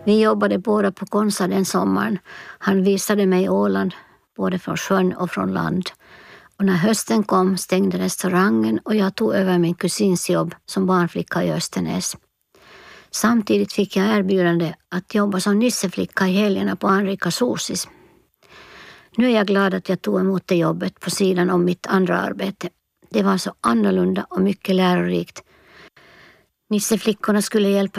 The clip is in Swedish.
Vi jobbade båda på Konsa den sommaren. Han visade mig Åland, både från sjön och från land. Och när hösten kom stängde restaurangen och jag tog över min kusins jobb som barnflicka i Östernäs. Samtidigt fick jag erbjudande att jobba som nisseflicka i helgerna på Anrika Sosis. Nu är jag glad att jag tog emot det jobbet på sidan om mitt andra arbete. Det var så annorlunda och mycket lärorikt. Nisseflickorna skulle hjälpa